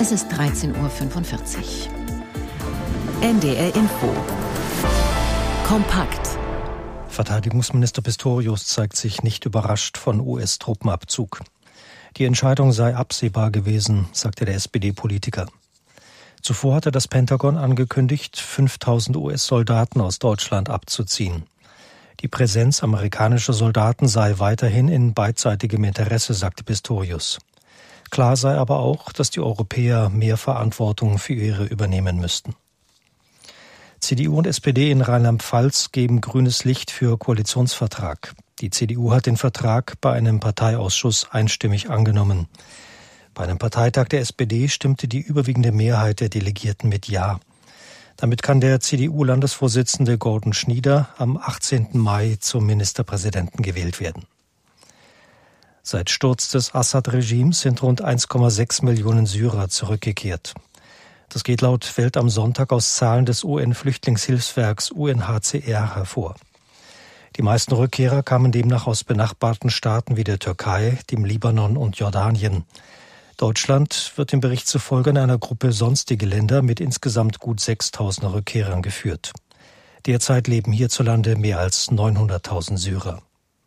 Es ist 13:45 Uhr. NDR Info. Kompakt. Verteidigungsminister Pistorius zeigt sich nicht überrascht von US-Truppenabzug. Die Entscheidung sei absehbar gewesen, sagte der SPD-Politiker. Zuvor hatte das Pentagon angekündigt, 5.000 US-Soldaten aus Deutschland abzuziehen. Die Präsenz amerikanischer Soldaten sei weiterhin in beidseitigem Interesse, sagte Pistorius. Klar sei aber auch, dass die Europäer mehr Verantwortung für ihre übernehmen müssten. CDU und SPD in Rheinland-Pfalz geben grünes Licht für Koalitionsvertrag. Die CDU hat den Vertrag bei einem Parteiausschuss einstimmig angenommen. Bei einem Parteitag der SPD stimmte die überwiegende Mehrheit der Delegierten mit Ja. Damit kann der CDU-Landesvorsitzende Gordon Schnieder am 18. Mai zum Ministerpräsidenten gewählt werden. Seit Sturz des Assad-Regimes sind rund 1,6 Millionen Syrer zurückgekehrt. Das geht laut Welt am Sonntag aus Zahlen des UN-Flüchtlingshilfswerks UNHCR hervor. Die meisten Rückkehrer kamen demnach aus benachbarten Staaten wie der Türkei, dem Libanon und Jordanien. Deutschland wird dem Bericht zufolge in einer Gruppe sonstige Länder mit insgesamt gut 6.000 Rückkehrern geführt. Derzeit leben hierzulande mehr als 900.000 Syrer.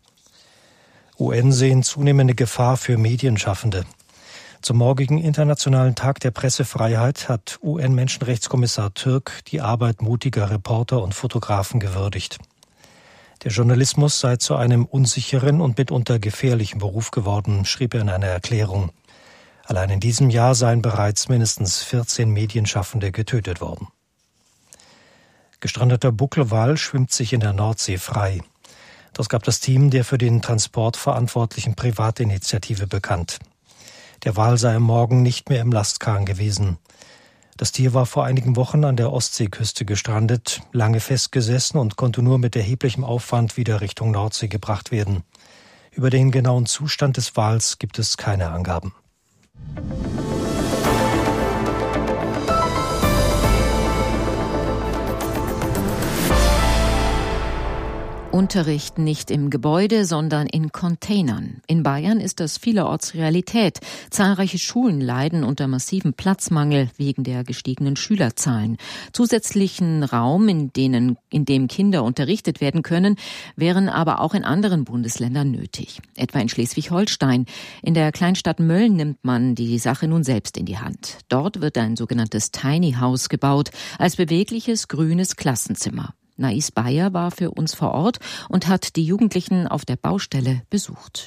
UN sehen zunehmende Gefahr für Medienschaffende. Zum morgigen Internationalen Tag der Pressefreiheit hat UN-Menschenrechtskommissar Türk die Arbeit mutiger Reporter und Fotografen gewürdigt. Der Journalismus sei zu einem unsicheren und mitunter gefährlichen Beruf geworden, schrieb er in einer Erklärung. Allein in diesem Jahr seien bereits mindestens 14 Medienschaffende getötet worden. Gestrandeter Buckelwal schwimmt sich in der Nordsee frei. Das gab das Team der für den Transport verantwortlichen Privatinitiative bekannt. Der Wal sei am Morgen nicht mehr im Lastkahn gewesen. Das Tier war vor einigen Wochen an der Ostseeküste gestrandet, lange festgesessen und konnte nur mit erheblichem Aufwand wieder Richtung Nordsee gebracht werden. Über den genauen Zustand des Wals gibt es keine Angaben. Unterricht nicht im Gebäude, sondern in Containern. In Bayern ist das vielerorts Realität. Zahlreiche Schulen leiden unter massivem Platzmangel wegen der gestiegenen Schülerzahlen. Zusätzlichen Raum, in dem Kinder unterrichtet werden können, wären aber auch in anderen Bundesländern nötig. Etwa in Schleswig-Holstein. In der Kleinstadt Mölln nimmt man die Sache nun selbst in die Hand. Dort wird ein sogenanntes Tiny House gebaut, als bewegliches grünes Klassenzimmer. Nais Bayer war für uns vor Ort und hat die Jugendlichen auf der Baustelle besucht.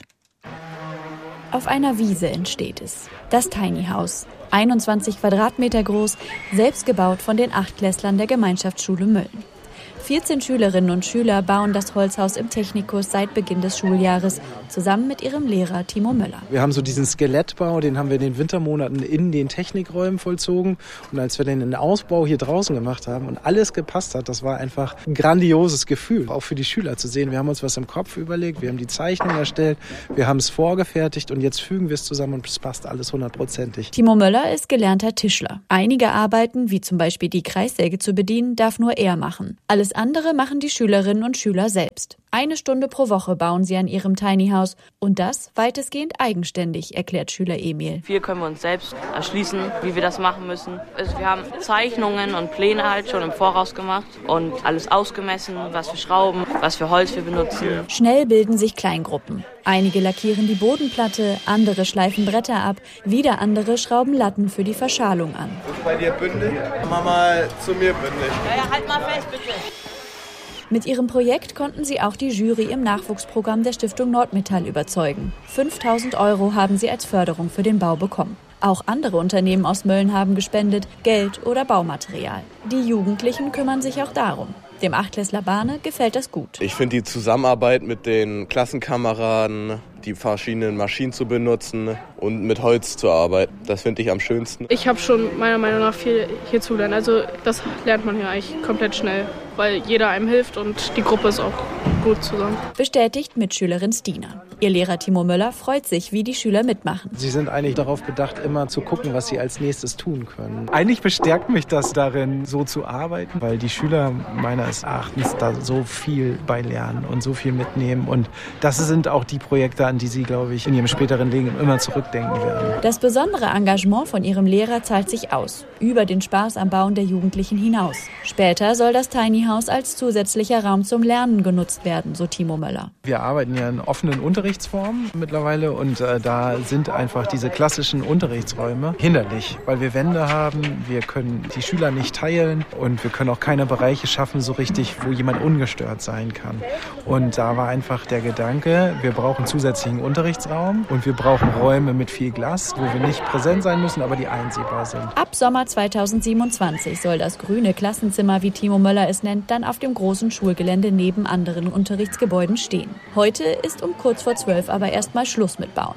Auf einer Wiese entsteht es. Das Tiny House. 21 Quadratmeter groß, selbst gebaut von den Achtklässlern der Gemeinschaftsschule Mölln. 14 Schülerinnen und Schüler bauen das Holzhaus im Technikus seit Beginn des Schuljahres, zusammen mit ihrem Lehrer Timo Möller. Wir haben so diesen Skelettbau, den haben wir in den Wintermonaten in den Technikräumen vollzogen. Und als wir den Ausbau hier draußen gemacht haben und alles gepasst hat, das war einfach ein grandioses Gefühl, auch für die Schüler zu sehen. Wir haben uns was im Kopf überlegt, wir haben die Zeichnung erstellt, wir haben es vorgefertigt und jetzt fügen wir es zusammen und es passt alles 100%. Timo Möller ist gelernter Tischler. Einige Arbeiten, wie zum Beispiel die Kreissäge zu bedienen, darf nur er machen. Alles andere machen die Schülerinnen und Schüler selbst. 1 Stunde pro Woche bauen sie an ihrem Tiny House und das weitestgehend eigenständig, erklärt Schüler Emil. Viel können wir uns selbst erschließen, wie wir das machen müssen. Also wir haben Zeichnungen und Pläne halt schon im Voraus gemacht und alles ausgemessen, was für Schrauben, was für Holz wir benutzen. Schnell bilden sich Kleingruppen. Einige lackieren die Bodenplatte, andere schleifen Bretter ab, wieder andere schrauben Latten für die Verschalung an. Ist bei dir bündig? Mach mal zu mir bündig. Ja, halt mal fest, bitte. Mit ihrem Projekt konnten sie auch die Jury im Nachwuchsprogramm der Stiftung Nordmetall überzeugen. 5.000 € haben sie als Förderung für den Bau bekommen. Auch andere Unternehmen aus Mölln haben gespendet, Geld oder Baumaterial. Die Jugendlichen kümmern sich auch darum. Dem Achtklässler Barne gefällt das gut. Ich finde die Zusammenarbeit mit den Klassenkameraden, die verschiedenen Maschinen zu benutzen und mit Holz zu arbeiten, das finde ich am schönsten. Ich habe schon meiner Meinung nach viel hier zu lernen. Also das lernt man hier eigentlich komplett schnell, weil jeder einem hilft und die Gruppe ist auch gut zusammen. Bestätigt Mitschülerin Stina. Ihr Lehrer Timo Möller freut sich, wie die Schüler mitmachen. Sie sind eigentlich darauf bedacht, immer zu gucken, was sie als nächstes tun können. Eigentlich bestärkt mich das darin, so zu arbeiten, weil die Schüler meines Erachtens da so viel bei lernen und so viel mitnehmen. Und das sind auch die Projekte, an die sie, glaube ich, in ihrem späteren Leben immer zurückdenken werden. Das besondere Engagement von ihrem Lehrer zahlt sich aus, über den Spaß am Bauen der Jugendlichen hinaus. Später soll das Tiny House als zusätzlicher Raum zum Lernen genutzt werden, so Timo Möller. Wir arbeiten ja in offenen Unterrichtsformen mittlerweile und da sind einfach diese klassischen Unterrichtsräume hinderlich, weil wir Wände haben, wir können die Schüler nicht teilen und wir können auch keine Bereiche schaffen, so richtig, wo jemand ungestört sein kann. Und da war einfach der Gedanke, wir brauchen zusätzlichen Unterrichtsraum und wir brauchen Räume mit viel Glas, wo wir nicht präsent sein müssen, aber die einsehbar sind. Ab Sommer 2027 soll das grüne Klassenzimmer, wie Timo Möller es nennt, dann auf dem großen Schulgelände neben anderen Unterrichtsgebäuden stehen. Heute ist um kurz vor 12 aber erstmal Schluss mit Bauen.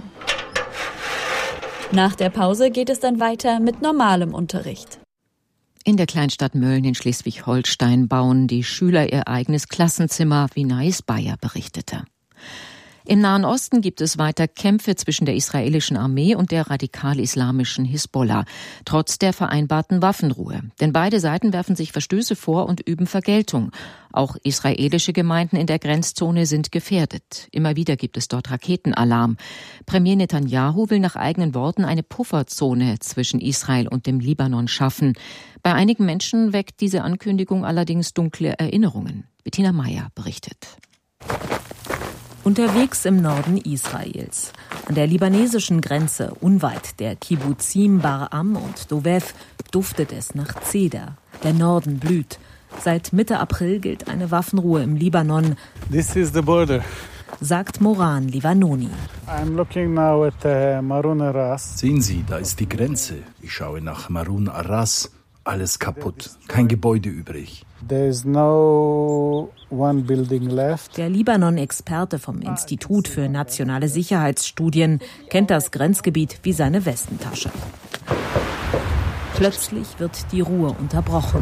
Nach der Pause geht es dann weiter mit normalem Unterricht. In der Kleinstadt Mölln in Schleswig-Holstein bauen die Schüler ihr eigenes Klassenzimmer, wie Nais Bayer berichtete. Im Nahen Osten gibt es weiter Kämpfe zwischen der israelischen Armee und der radikal-islamischen Hisbollah, trotz der vereinbarten Waffenruhe. Denn beide Seiten werfen sich Verstöße vor und üben Vergeltung. Auch israelische Gemeinden in der Grenzzone sind gefährdet. Immer wieder gibt es dort Raketenalarm. Premier Netanyahu will nach eigenen Worten eine Pufferzone zwischen Israel und dem Libanon schaffen. Bei einigen Menschen weckt diese Ankündigung allerdings dunkle Erinnerungen. Bettina Meyer berichtet. Unterwegs im Norden Israels. An der libanesischen Grenze, unweit der Kibbuzim Bar-Am und Dovev, duftet es nach Zeder. Der Norden blüht. Seit Mitte April gilt eine Waffenruhe im Libanon. This is the border. Sagt Moran Livanoni. I'm looking now at Marun Aras. Sehen Sie, da ist die Grenze. Ich schaue nach Marun Aras. Alles kaputt, kein Gebäude übrig. There's no one building left. Der Libanon-Experte vom Institut für nationale Sicherheitsstudien kennt das Grenzgebiet wie seine Westentasche. Plötzlich wird die Ruhe unterbrochen.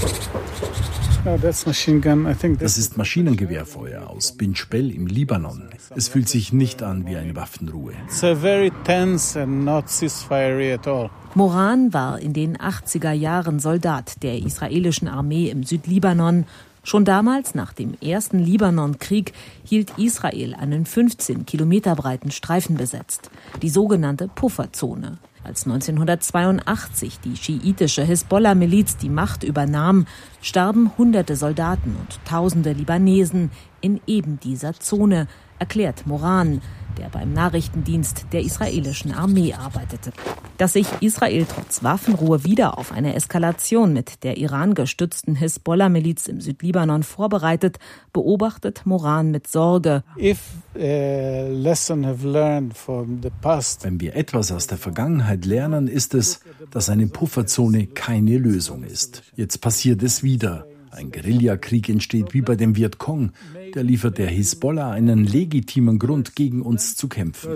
Das ist Maschinengewehrfeuer aus Bin Jbeil im Libanon. Es fühlt sich nicht an wie eine Waffenruhe. Moran war in den 80er Jahren Soldat der israelischen Armee im Südlibanon. Schon damals, nach dem ersten Libanon-Krieg, hielt Israel einen 15 Kilometer breiten Streifen besetzt, die sogenannte Pufferzone. Als 1982 die schiitische Hisbollah-Miliz die Macht übernahm, starben Hunderte Soldaten und Tausende Libanesen in eben dieser Zone, erklärt Moran, der beim Nachrichtendienst der israelischen Armee arbeitete. Dass sich Israel trotz Waffenruhe wieder auf eine Eskalation mit der Iran-gestützten Hisbollah-Miliz im Südlibanon vorbereitet, beobachtet Moran mit Sorge. Wenn wir etwas aus der Vergangenheit lernen, ist es, dass eine Pufferzone keine Lösung ist. Jetzt passiert es wieder. Ein Guerillakrieg entsteht wie bei dem Vietcong. Der liefert der Hisbollah einen legitimen Grund, gegen uns zu kämpfen.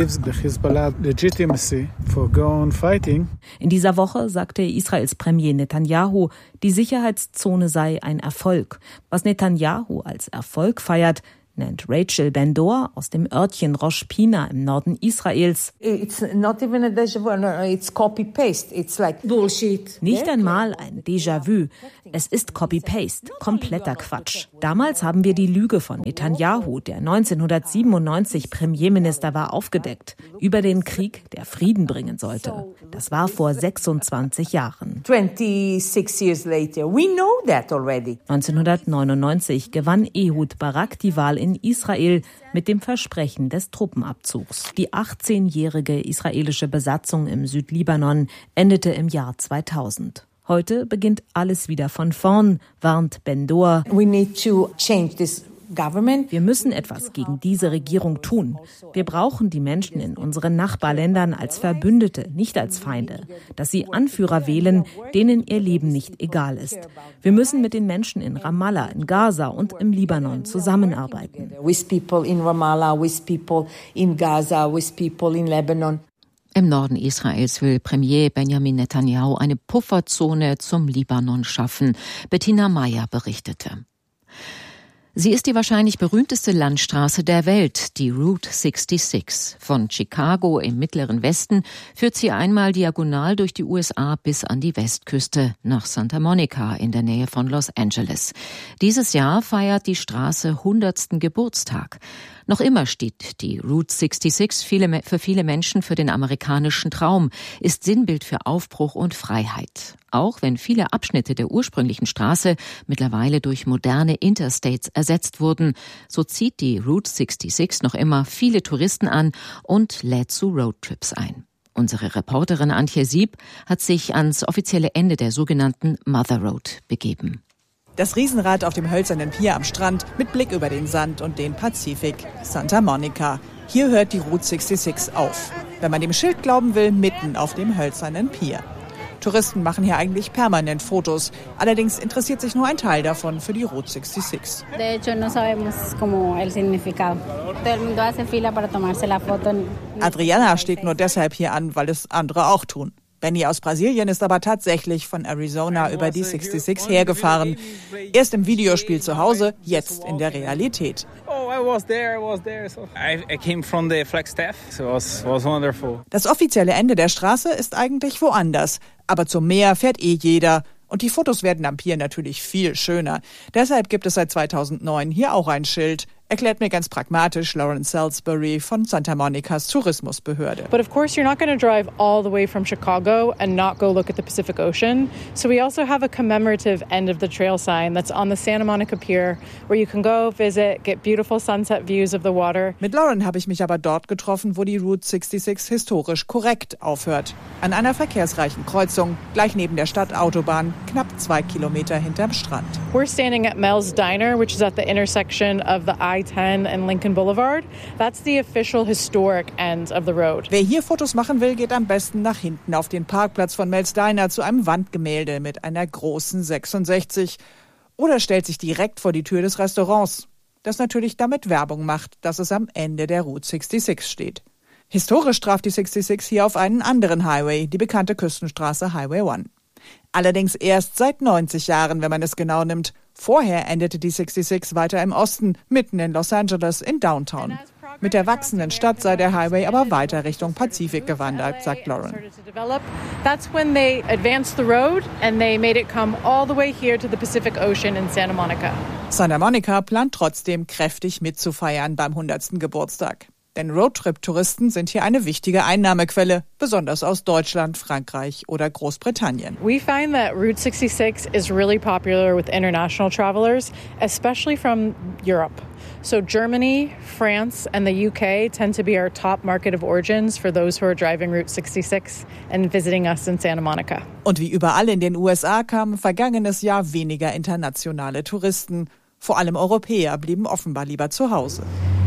In dieser Woche sagte Israels Premier Netanyahu, die Sicherheitszone sei ein Erfolg. Was Netanyahu als Erfolg feiert, nennt Rachel Ben-Dor aus dem Örtchen Rosh Pina im Norden Israels. It's not even a déjà-vu, no, it's copy-paste. It's like bullshit. Nicht einmal ein Déjà-vu. Es ist Copy-Paste, kompletter Quatsch. Damals haben wir die Lüge von Netanyahu, der 1997 Premierminister war, aufgedeckt. Über den Krieg, der Frieden bringen sollte. Das war vor 26 Jahren. 26 years later, we know that already. 1999 gewann Ehud Barak die Wahl in Israel mit dem Versprechen des Truppenabzugs. Die 18-jährige israelische Besatzung im Südlibanon endete im Jahr 2000. Heute beginnt alles wieder von vorn, warnt Ben-Dor. We need to change this government. Wir müssen etwas gegen diese Regierung tun. Wir brauchen die Menschen in unseren Nachbarländern als Verbündete, nicht als Feinde. Dass sie Anführer wählen, denen ihr Leben nicht egal ist. Wir müssen mit den Menschen in Ramallah, in Gaza und im Libanon zusammenarbeiten. With people in Ramallah, with people in Gaza, with people in Lebanon. Im Norden Israels will Premier Benjamin Netanyahu eine Pufferzone zum Libanon schaffen. Bettina Meyer berichtete. Sie ist die wahrscheinlich berühmteste Landstraße der Welt, die Route 66. Von Chicago im mittleren Westen führt sie einmal diagonal durch die USA bis an die Westküste nach Santa Monica in der Nähe von Los Angeles. Dieses Jahr feiert die Straße 100. Geburtstag. Noch immer steht die Route 66 für viele Menschen für den amerikanischen Traum, ist Sinnbild für Aufbruch und Freiheit. Auch wenn viele Abschnitte der ursprünglichen Straße mittlerweile durch moderne Interstates ersetzt wurden, so zieht die Route 66 noch immer viele Touristen an und lädt zu Roadtrips ein. Unsere Reporterin Antje Sieb hat sich ans offizielle Ende der sogenannten Mother Road begeben. Das Riesenrad auf dem hölzernen Pier am Strand mit Blick über den Sand und den Pazifik. Santa Monica. Hier hört die Route 66 auf. Wenn man dem Schild glauben will, mitten auf dem hölzernen Pier. Touristen machen hier eigentlich permanent Fotos. Allerdings interessiert sich nur ein Teil davon für die Route 66. Adriana steht nur deshalb hier an, weil es andere auch tun. Benny aus Brasilien ist aber tatsächlich von Arizona über die 66 hergefahren. Erst im Videospiel zu Hause, jetzt in der Realität. Das offizielle Ende der Straße ist eigentlich woanders. Aber zum Meer fährt jeder. Und die Fotos werden am Pier natürlich viel schöner. Deshalb gibt es seit 2009 hier auch ein Schild. Erklärt mir ganz pragmatisch Lauren Salisbury von Santa Monicas Tourismusbehörde. But of course you're not going to drive all the way from Chicago and not go look at the Pacific Ocean. So we also have a commemorative end of the trail sign that's on the Santa Monica Pier where you can go visit, get beautiful sunset views of the water. Mit Lauren habe ich mich aber dort getroffen, wo die Route 66 historisch korrekt aufhört. An einer verkehrsreichen Kreuzung, gleich neben der Stadtautobahn, knapp 2 Kilometer hinterm Strand. We're standing at Mel's Diner, which is at the intersection of the I-10 and Lincoln Boulevard. That's the official historic end of the road. Wer hier Fotos machen will, geht am besten nach hinten auf den Parkplatz von Mel's Diner zu einem Wandgemälde mit einer großen 66 oder stellt sich direkt vor die Tür des Restaurants, das natürlich damit Werbung macht, dass es am Ende der Route 66 steht. Historisch traf die 66 hier auf einen anderen Highway, die bekannte Küstenstraße Highway 1. Allerdings erst seit 90 Jahren, wenn man es genau nimmt. Vorher endete die 66 weiter im Osten, mitten in Los Angeles, in Downtown. Mit der wachsenden Stadt sei der Highway aber weiter Richtung Pazifik gewandert, sagt Lauren. That's when they advanced the road and they made it come all the way here to the Pacific Ocean in Santa Monica. Santa Monica plant trotzdem kräftig mitzufeiern beim 100. Geburtstag. Denn Roadtrip-Touristen sind hier eine wichtige Einnahmequelle, besonders aus Deutschland, Frankreich oder Großbritannien. We find that Route 66 is really popular with international travelers, especially from Europe. So Germany, France and the UK tend to be our top market of origins for those who are driving Route 66 and visiting us in Santa Monica. Und wie überall in den USA kamen vergangenes Jahr weniger internationale Touristen. Vor allem Europäer blieben offenbar lieber zu Hause.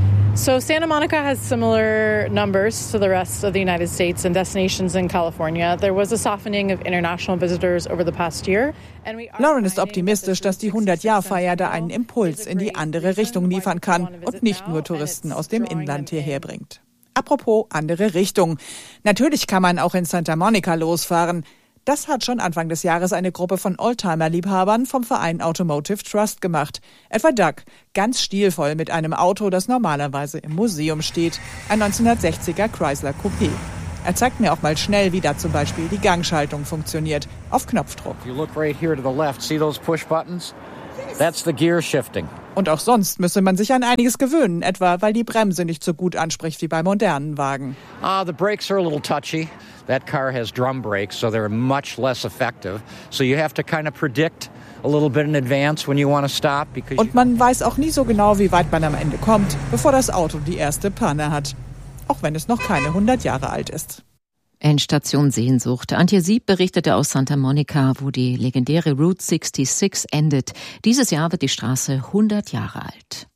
So Santa Monica has similar numbers to the rest of the United States and destinations in California. There was a softening of international visitors over the past year. Lauren ist optimistisch, dass die 100-Jahr-Feier da einen Impuls in die andere Richtung liefern kann und nicht nur Touristen aus dem Inland hierher bringt. Apropos andere Richtung. Natürlich kann man auch in Santa Monica losfahren. Das hat schon Anfang des Jahres eine Gruppe von Oldtimer-Liebhabern vom Verein Automotive Trust gemacht. Etwa Doug, ganz stilvoll mit einem Auto, das normalerweise im Museum steht. Ein 1960er Chrysler Coupé. Er zeigt mir auch mal schnell, wie da zum Beispiel die Gangschaltung funktioniert. Auf Knopfdruck. You look right here to the left. See those push buttons? That's the gear shifting. Und auch sonst müsse man sich an einiges gewöhnen, etwa weil die Bremse nicht so gut anspricht wie bei modernen Wagen. The brakes are a little touchy. That car has drum brakes, so they're much less effective. So you have to kind of predict a little bit in advance when you want to stop. Und man weiß auch nie so genau, wie weit man am Ende kommt, bevor das Auto die erste Panne hat. Auch wenn es noch keine 100 Jahre alt ist. Endstation Sehnsucht. Antje Sieb berichtete aus Santa Monica, wo die legendäre Route 66 endet. Dieses Jahr wird die Straße 100 Jahre alt.